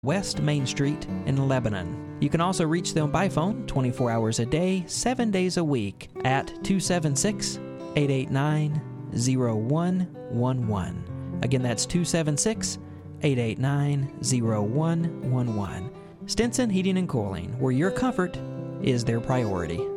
West Main Street in Lebanon. You can also reach them by phone 24 hours a day, 7 days a week at 276-889-0111. Again, that's 276-889-0111. Stinson Heating and Cooling, where your comfort is their priority.